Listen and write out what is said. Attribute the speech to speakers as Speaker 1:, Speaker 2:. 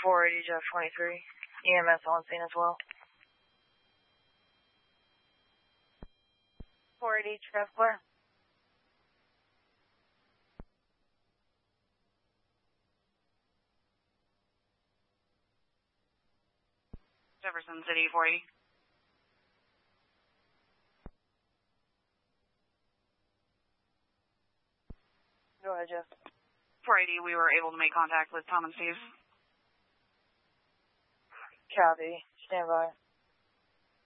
Speaker 1: 480 Jeff 23. EMS on scene as well. 480 Jeff Blair.
Speaker 2: Jefferson City 480.
Speaker 1: Go ahead, Jeff.
Speaker 2: 480, we were able to make contact with Tom and Steve.
Speaker 1: Copy. Stand by.